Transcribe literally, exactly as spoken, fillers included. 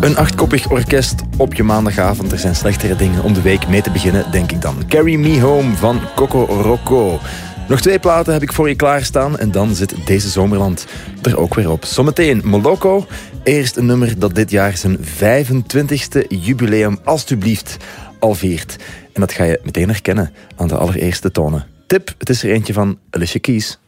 Een achtkoppig orkest op je maandagavond. Er zijn slechtere dingen om de week mee te beginnen, denk ik dan. Carry Me Home van Coco Rocco. Nog twee platen heb ik voor je klaarstaan en dan zit deze zomerland er ook weer op. Zometeen Moloko. Eerst een nummer dat dit jaar zijn vijfentwintigste jubileum alstublieft al viert. En dat ga je meteen herkennen aan de allereerste tonen. Tip, het is er eentje van Alicia Keys.